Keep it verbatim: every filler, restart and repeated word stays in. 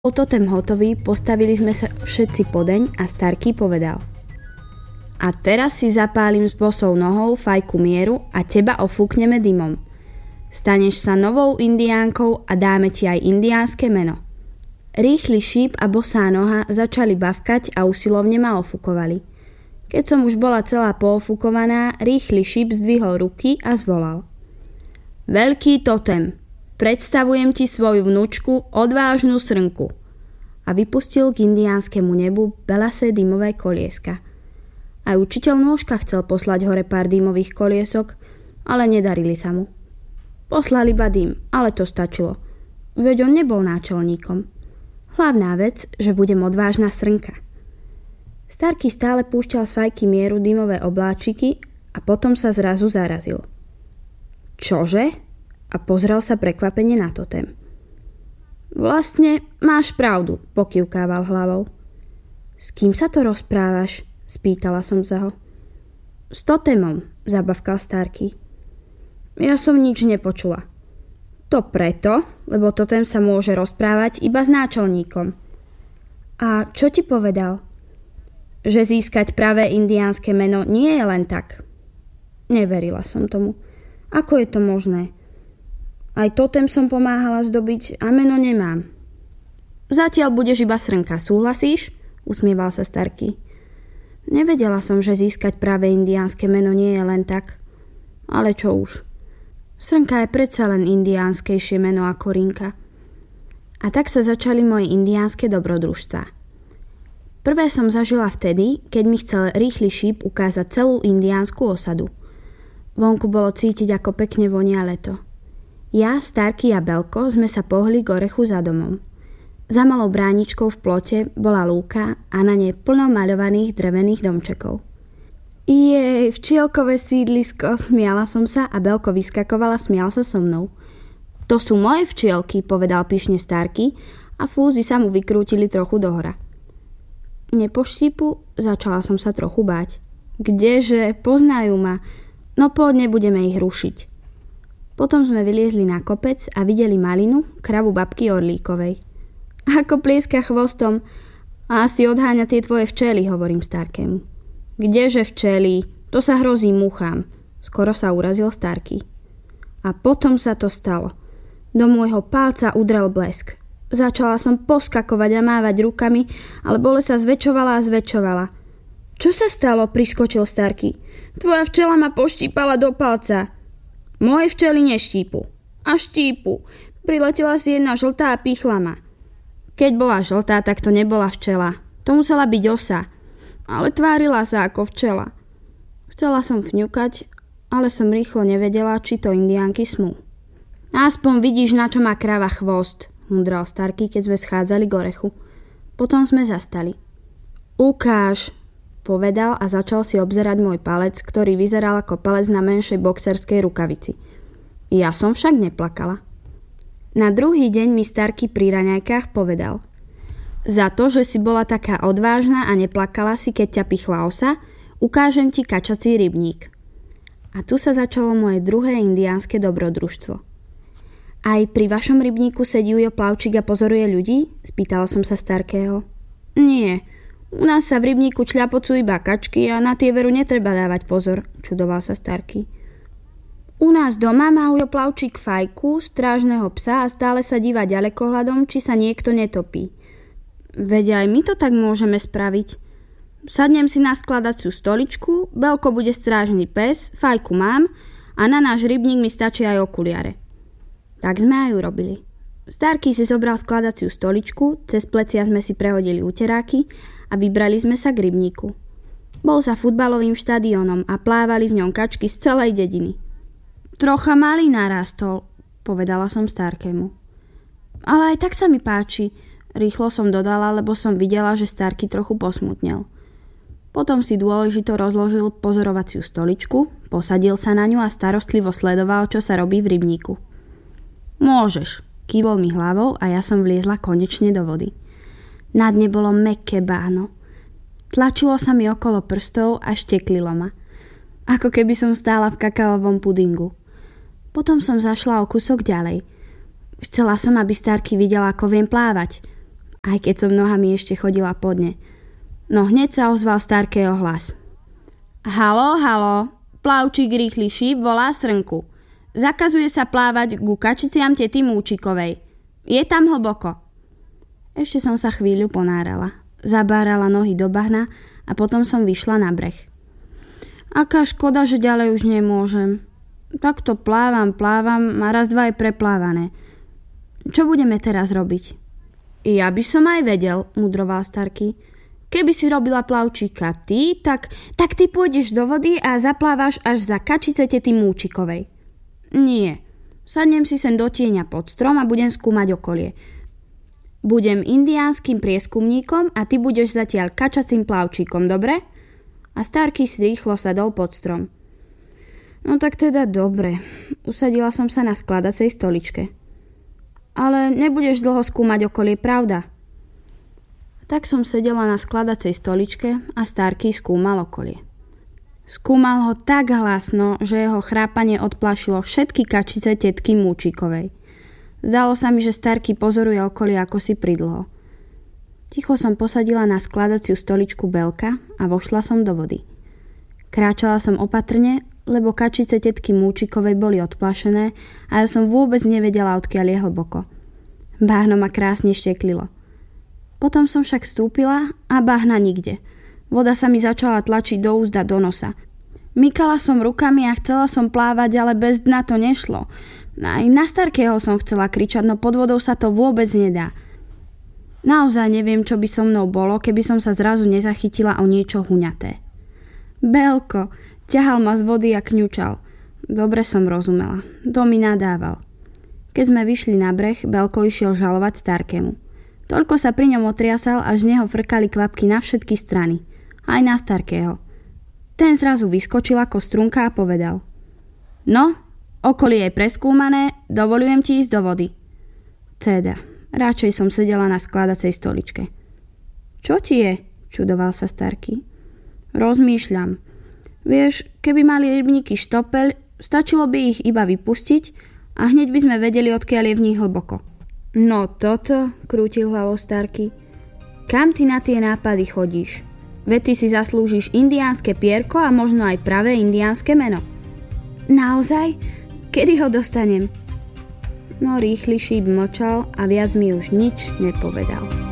Bol totem hotový, postavili sme sa všetci podeň a Starký povedal: A teraz si zapálim s bosou nohou fajku mieru a teba ofúkneme dymom. Staneš sa novou indiánkou a dáme ti aj indiánske meno. Rýchly šíp a bosá noha začali bavkať a usilovne ma ofúkovali. Keď som už bola celá poofúkovaná, rýchly šíp zdvihol ruky a zvolal: Veľký totem, predstavujem ti svoju vnúčku, odvážnu srnku. A vypustil k indiánskemu nebu belasé dymové kolieska. Aj učiteľ Nôžka chcel poslať hore pár dymových koliesok, ale nedarili sa mu. Poslal iba dym, ale to stačilo. Veď on nebol náčelníkom. Hlavná vec, že budem odvážna srnka. Starký stále púšťal z fajky mieru dymové obláčiky a potom sa zrazu zarazil. Čože? A pozrel sa prekvapene na totem. Vlastne máš pravdu, pokývkával hlavou. S kým sa to rozprávaš? Spýtala som sa ho. S totemom, zabavkal Starký. Ja som nič nepočula. To preto, lebo totem sa môže rozprávať iba s náčelníkom. A čo ti povedal? Že získať pravé indiánske meno nie je len tak. Neverila som tomu. Ako je to možné? Aj totem som pomáhala zdobiť a meno nemám. Zatiaľ budeš iba srnka, súhlasíš? Usmieval sa Starký. Nevedela som, že získať práve indiánske meno nie je len tak. Ale čo už. Srnka je predsa len indiánskejšie meno ako Rinka. A tak sa začali moje indiánske dobrodružstvá. Prvé som zažila vtedy, keď mi chcel rýchly šíp ukázať celú indiánsku osadu. Vonku bolo cítiť, ako pekne vonia leto. Ja, Starký a Belko sme sa pohli k orechu za domom. Za malou bráničkou v plote bola lúka a na nej plno maľovaných drevených domčekov. Jej, včielkové sídlisko, smiala som sa a Belko vyskakovala, smial sa so mnou. To sú moje včielky, povedal pyšne Starký a fúzy sa mu vykrútili trochu dohora. Nepoštípu, začala som sa trochu báť. Kdeže, poznajú ma, no pohodne budeme ich rušiť. Potom sme vyliezli na kopec a videli Malinu, kravu babky Orlíkovej. Ako plieska chvostom a asi odháňa tie tvoje včely, hovorím Starkému. Kdeže včely? To sa hrozí muchám. Skoro sa urazil Starký. A potom sa to stalo. Do môjho palca udrel blesk. Začala som poskakovať a mávať rukami, ale bole sa zväčšovala a zväčšovala. Čo sa stalo? Priskočil Starký. Tvoja včela ma poštípala do palca. Moje včely neštípu. A štípu. Priletela si jedna žltá a pichla ma. Keď bola žltá, tak to nebola včela. To musela byť osa. Ale tvárila sa ako včela. Chcela som fňukať, ale som rýchlo nevedela, či to indiánky smú. Aspoň vidíš, na čo má krava chvost, mudral Starký, keď sme schádzali k orechu. Potom sme zastali. Ukáž, povedal a začal si obzerať môj palec, ktorý vyzeral ako palec na menšej boxerskej rukavici. Ja som však neplakala. Na druhý deň mi Starký pri raňajkách povedal: Za to, že si bola taká odvážna a neplakala si, keď ťa pichla osa, ukážem ti kačací rybník. A tu sa začalo moje druhé indiánske dobrodružstvo. Aj pri vašom rybníku sedí Ujo Plavčík a pozoruje ľudí? Spýtala som sa Starkého. Nie. U nás sa v rybníku čľapocú iba kačky a na tie veru netreba dávať pozor, čudoval sa Starký. U nás doma má Ujo Plavčík fajku, strážneho psa a stále sa díva ďalekohľadom, či sa niekto netopí. Veď aj my to tak môžeme spraviť. Sadnem si na skladaciu stoličku, Belko bude strážny pes, fajku mám a na náš rybník mi stačí aj okuliare. Tak sme aj urobili. Starký si zobral skladaciu stoličku, cez plecia sme si prehodili uteráky a vybrali sme sa k rybníku. Bol za futbalovým štadiónom a plávali v ňom kačky z celej dediny. Trocha malý narastol, povedala som Starkému. Ale aj tak sa mi páči, rýchlo som dodala, lebo som videla, že Starký trochu posmutnel. Potom si dôležito rozložil pozorovaciu stoličku, posadil sa na ňu a starostlivo sledoval, čo sa robí v rybníku. Môžeš, kývol mi hlavou a ja som vliezla konečne do vody. Na dne bolo mäkké báno. Tlačilo sa mi okolo prstov a šteklilo ma. Ako keby som stála v kakaovom pudingu. Potom som zašla o kúsok ďalej. Chcela som, aby Starký videl, ako viem plávať. aj keď som nohami ešte chodila po dne. No hneď sa ozval Starkého hlas. Haló, haló, plavčík rýchly šíp volá Srnku. Zakazuje sa plávať ku kačiciam tety Múčikovej. Je tam hlboko. Ešte som sa chvíľu ponárala. Zabárala nohy do bahna a potom som vyšla na breh. Aká škoda, že ďalej už nemôžem. Takto plávam, plávam a raz dva je preplávané. Čo budeme teraz robiť? Ja by som aj vedel, mudroval Starky. Keby si robila plavčíka ty, tak, tak ty pôjdeš do vody a zaplávaš až za kačice tety Múčikovej. Nie. Sadnem si sem do tieňa pod strom a budem skúmať okolie. Budem indiánskym prieskumníkom a ty budeš zatiaľ kačacím plavčíkom, dobre? A Starky si rýchlo sadol pod strom. No tak teda dobre. Usadila som sa na skladacej stoličke. Ale nebudeš dlho skúmať okolie, pravda? Tak som sedela na skladacej stoličke a Starky skúmal okolie. Skúmal ho tak hlasno, že jeho chrápanie odplašilo všetky kačice tetky Múčikovej. Zdalo sa mi, že Starky pozoruje okolie ako si pridlho. Ticho som posadila na skladaciu stoličku Belka a vošla som do vody. Kráčala som opatrne, lebo kačice tetky Múčikovej boli odplašené a ja som vôbec nevedela, odkiaľ je hlboko. Bahno ma krásne šteklilo. Potom som však vstúpila a bahna nikde. Voda sa mi začala tlačiť do úst a do nosa. Mykala som rukami a chcela som plávať, ale bez dna to nešlo. Aj na Starkého som chcela kričať, no pod vodou sa to vôbec nedá. Naozaj neviem, čo by so mnou bolo, keby som sa zrazu nezachytila o niečo huňaté. Belko, ťahal ma z vody a kňučal. Dobre som rozumela. To mi nadával. Keď sme vyšli na breh, Belko išiel žalovať Starkému. Toľko sa pri ňom otriasal, až z neho frkali kvapky na všetky strany. Aj na Starkého. Ten zrazu vyskočil ako strunka a povedal. No, okolie je preskúmané, dovolujem ti ísť do vody. Teda, radšej som sedela na skladacej stoličke. Čo ti je? Čudoval sa Starky. Rozmýšľam. Vieš, keby mali rybníky štopeľ, stačilo by ich iba vypustiť a hneď by sme vedeli, odkiaľ je v nich hlboko. No toto, krútil hlavou Starky. Kam ty na tie nápady chodíš? Veď ty si zaslúžiš indiánske pierko a možno aj pravé indiánske meno. Naozaj? Kedy ho dostanem? No rýchly šíp mlčal a viac mi už nič nepovedal.